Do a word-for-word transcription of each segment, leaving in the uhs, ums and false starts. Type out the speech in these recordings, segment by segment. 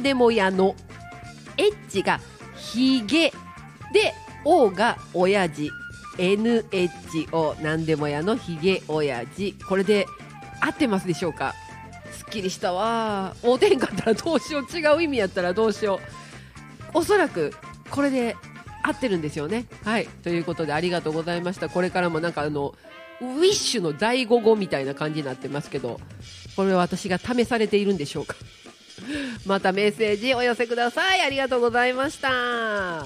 なんでも屋の H がひげで O が親父 エヌエイチオー なんでも屋のひげ親父、これで合ってますでしょうか。すっきりしたわ。おてんかったらどうしよう、違う意味やったらどうしよう。おそらくこれで合ってるんですよね。はい、ということでありがとうございました。これからもなんかあのウィッシュの第五語みたいな感じになってますけど、これは私が試されているんでしょうか。またメッセージお寄せください。ありがとうございました。はい、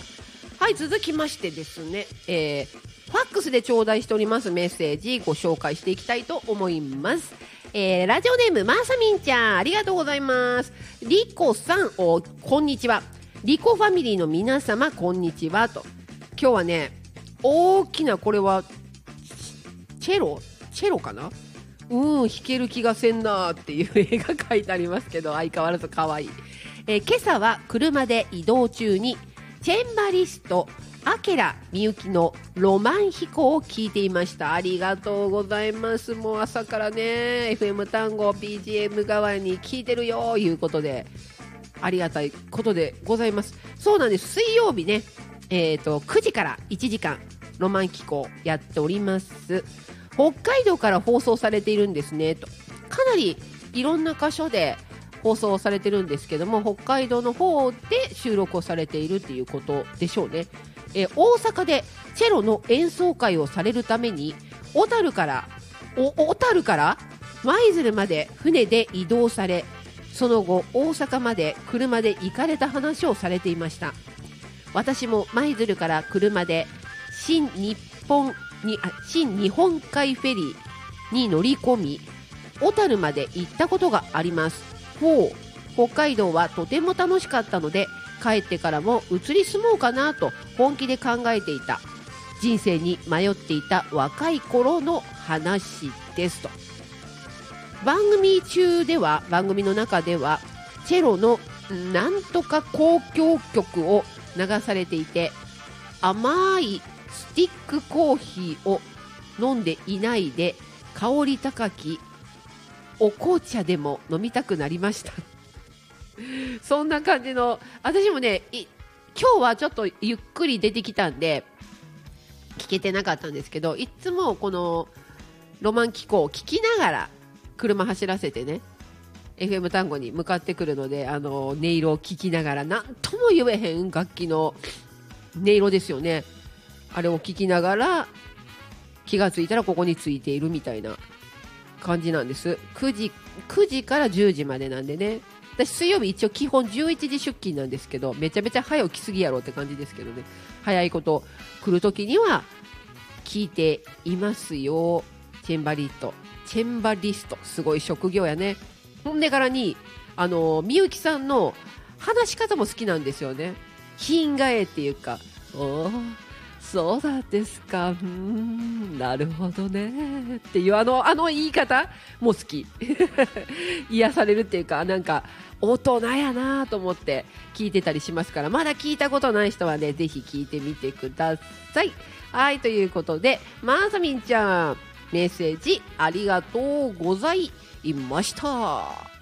続きましてですね、えー、ファックスで頂戴しておりますメッセージご紹介していきたいと思います。えー、ラジオネームまさみんちゃん、ありがとうございます。りこさん、おこんにちは。リコファミリーの皆様こんにちはと。今日はね、大きな、これはチェロチェロかな、うん、弾ける気がせんなーっていう絵が描いてありますけど、相変わらず可愛い。えー、今朝は車で移動中にチェンバリスト明みゆきのロマン飛行を聞いていました。ありがとうございます。もう朝からね エフエム 単語 ビージーエム 代わりに聞いてるよいうことで、ありがたいことでございます。そうなんです、水曜日ね、えーとくじからいちじかんロマン飛行やっております。北海道から放送されているんですねと。かなりいろんな箇所で放送されてるんですけども、北海道の方で収録をされているっていうことでしょうね。えー、大阪でチェロの演奏会をされるために小樽からお小樽から舞鶴まで船で移動され、その後大阪まで車で行かれた話をされていました。私も舞鶴から車で新日本にあ新日本海フェリーに乗り込み小樽まで行ったことがあります。ほう、北海道はとても楽しかったので帰ってからも移り住もうかなと本気で考えていた。人生に迷っていた若い頃の話ですと。番組中では番組の中ではチェロのなんとか交響曲を流されていて、甘いスティックコーヒーを飲んでいないで香り高きお紅茶でも飲みたくなりました。そんな感じの、私もね今日はちょっとゆっくり出てきたんで聞けてなかったんですけど、いつもこのロマン機構を聞きながら車走らせてね エフエム 単語に向かってくるので、あの音色を聞きながら、なんとも言えへん楽器の音色ですよね。あれを聞きながら気がついたらここについているみたいな感じなんです。くじ、くじからじゅうじまでなんでね。私水曜日一応基本じゅういちじ出勤なんですけど、めちゃめちゃ早起きすぎやろって感じですけどね。早いこと来るときには聞いていますよ。チェンバリストチェンバリストすごい職業やね。ほんでからにあのみゆきさんの話し方も好きなんですよね。品がえっていうか、おーそうなんですか、うーんなるほどねっていうあのあの言い方も好き。癒されるっていうか、なんか大人やなと思って聞いてたりしますから、まだ聞いたことない人はねぜひ聞いてみてください。はい、ということでまさみんちゃんメッセージありがとうございました。